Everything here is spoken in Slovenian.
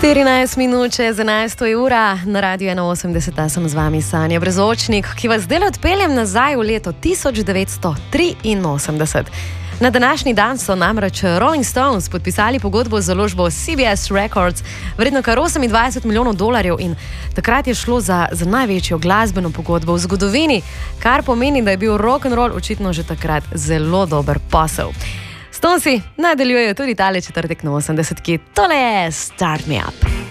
14 minut čez 11 ura na Radiu 81 sem z vami Sanja Brezočnik, ki vas zdaj odpeljem nazaj v leto 1983. Na današnji dan so namreč Rolling Stones podpisali pogodbo z založbo CBS Records, vredno kar $28 milijonov in takrat je šlo za največjo glasbeno pogodbo v zgodovini, kar pomeni, da je bil rock'n'roll očitno že takrat zelo dober posel. Stonesi nadaljujejo tudi tale četrtek na 80, ki tole je Start Me Up.